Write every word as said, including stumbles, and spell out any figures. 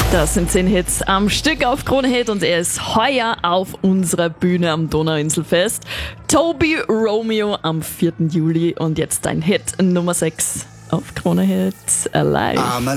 Das sind zehn Hits am Stück auf Krone Hit und er ist heuer auf unserer Bühne am Donauinselfest. Toby Romeo am vierten Juli und jetzt dein Hit Nummer sechs auf Krone Hit Alive.